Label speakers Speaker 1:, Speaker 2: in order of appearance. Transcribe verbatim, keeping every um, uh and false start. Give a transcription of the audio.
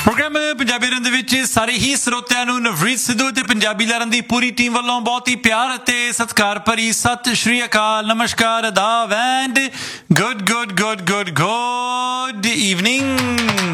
Speaker 1: Programme Punjabi ਲਹਿਰਾਂ ਦੇ ਵਿੱਚ ਸਾਰੇ ਹੀ ਸਰੋਤਿਆਂ ਨੂੰ ਨਵਰੀਤ ਸਿੱਧੂ ਤੇ ਪੰਜਾਬੀ ਲਹਿਰਾਂ ਦੀ ਪੂਰੀ ਟੀਮ ਵੱਲੋਂ ਬਹੁਤ ਹੀ ਪਿਆਰ ਅਤੇ ਸਤਿਕਾਰ ਭਰੀ ਸਤਿ ਸ਼੍ਰੀ ਅਕਾਲ, ਨਮਸਕਾਰ, ਆਦਾਬ and good good good good good evening.